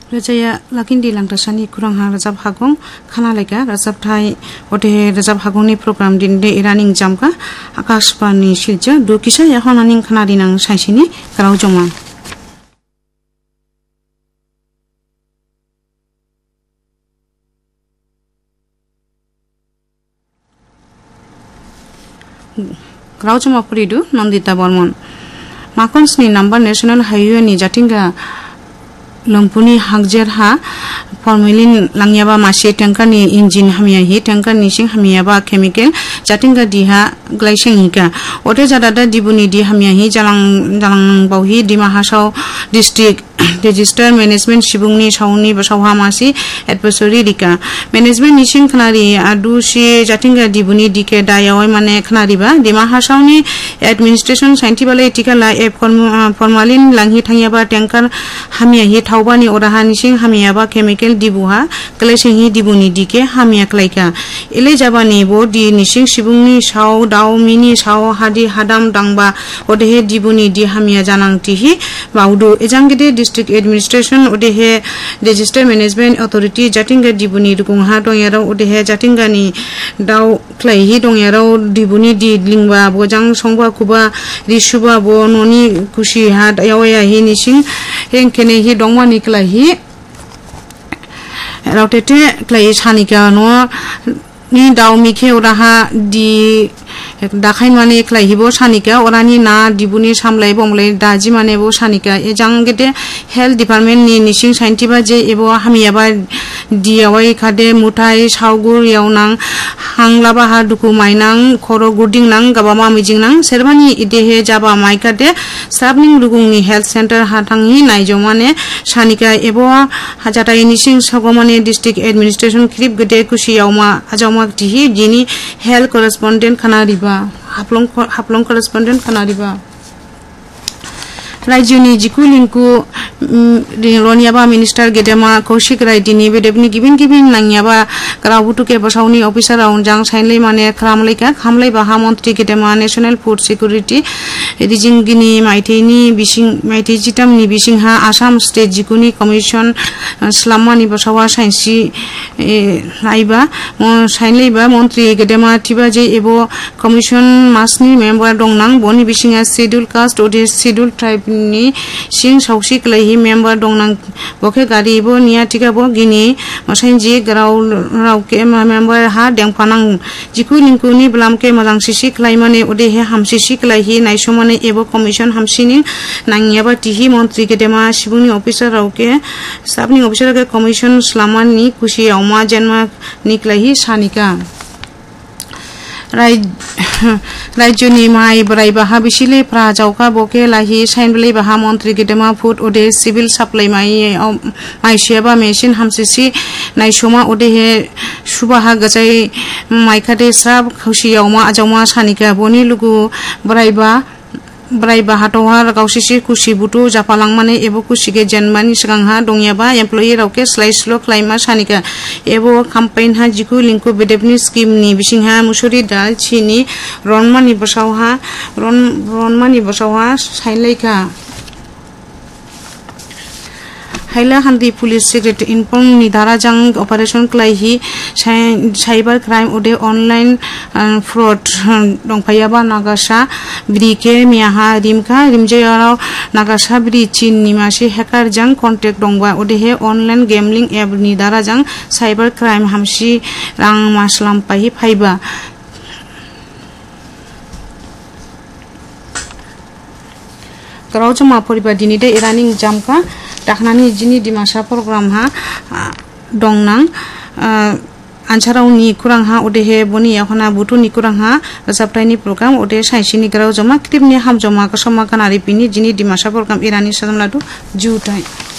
Rajaya Lakindi Langtasani Kurangha Rajab Hagong, Kanaleka, Rajab Thai, Ote Rajab Hagoni program din de Iraning Jamka, Akashpani Shilja, Dukisha Yahonaning Kanadinang Shashini, Karaujoma. Karaujoma Puridu, Nandita Bormon. Makons ni number National Highway ni Jatinga. Lampuni Hagjer ha formalin langyaba mashe tanker ni engine hamia hi tanker ni sing hamia ba chemical jatinga diha glycine hika ote jadada dibuni di hamia hi jalang bauhi dima hasau district register management shibungni shauni basawha masi advisory dika management nising khnari adu she jatinga dibuni dike dayawai mane khnari ba dima hasauni administration scientific tikala formalin langhi thangya tanker hamia hi thawbani orahani sing hamia ba chemical dibuha glycine dibuni dike hamia klaika ele jabani bo di nising shibungni shaw daw mini shaw hadi hadam dangba odehe dibuni di hamia janang tihi baudu ejangide district administration odehe register management authority jatinga dibuni rukung ha dongyara odehe jatinga ni daw klai hi dongyara dibuni di lingba bojang songba kuba rishuba bo noni kushi ha yawaya hi nising henkene hi dongwa nikla hi rautete klai chanika no ni daw mikhe oraha di dakhai mane klai hibo sanika orani na dibuni samlai bomlai daji mane bo sanika ejangete health department ni nising scientific je ebo hamia ba diawai khade muthai saugur yaunang hanglaba ha duku mainang khoro guding nang gabama mijing nang serbani idehe jaba maikate sabning rugungni health center hatangi naijomane sanika ebo hajatai nising sogomane district administration krip gede kushi yauma ajama tihi jini health correspondent khana riba haplong correspondent khana riba Rajuni Jikulinku Roniaba Minister Gedema Kaushik Raidini Bedebni giving Nangyaba Karabutuke Basauni officer on Jang Sainley Mane Kramleka Hamley Bahamontri Gedema National Food Security Rijingini Maitini Bishing Maitijitam ni Bishingha Assam State Jikuni Commission Slamani Basawa Sainsi Laiba Sainley Ba Montri Gedema Tibaje Ebo Commission Masni member Dongnang Boni Bishinga schedule cast or schedule tribe ni sing sausi klahi member dongnang boke gari bo nia tika bo gini masain ji grau rauke member ha dengpanang jiku lingku ni blamke majang sisi klai mane ode he hamsisi klahi naisomane ebo commission hamsini nangyaba tihi mantri gedema sibuni officer rauke sabni officer ke commission slaman ni kushi auma janma ni klahi sanika Rajuni Mai Braibaha Bishile Prajauka Boke Lahi Sainbli Baha Montri Gedema Food Ode Civil Supply Mai Sheba Machine Hamsisi Naishoma Ode Shubaha Gazai Maikade Sab Kushi Yauma Ajama Sanika Boni Lugu Braiba Hatoha Gausisi Kushi Butu Japalang Mane Ebo Kushige Janmani Sangha Dongyaba Employee Rauke Slice Lo Klaima Sanika Ebo Campaign Ha Jiku Linku Bedebni Scheme Ni Bishingha Musuri Dal Chini Ronmani Basauha Saileka Haila Handi Police Secret Inform ni Darajang Operation Klaihi Cyber Crime Ode Online Fraud Dongpayaba Nagasha Brike Miaha Rimka Rimjayara Nagasha Brichin Nimashi Hacker Jang Contact Dongwa Ode Online Gambling App ni Darajang Cyber Crime Hamshi Rang Maslam Pahi Paiba Karaujama Puribadini de Iraning Jamka Taknani Jini Dimasa program ha Dongnang Ansarau ni kurang ha odehe boni yakona butu ni kurang ha Saptai ni program ode saisini Karaujama Krip ni hamjoma kasama kanari pini Jini Dimasa program Irani Sadam Ladu Jutai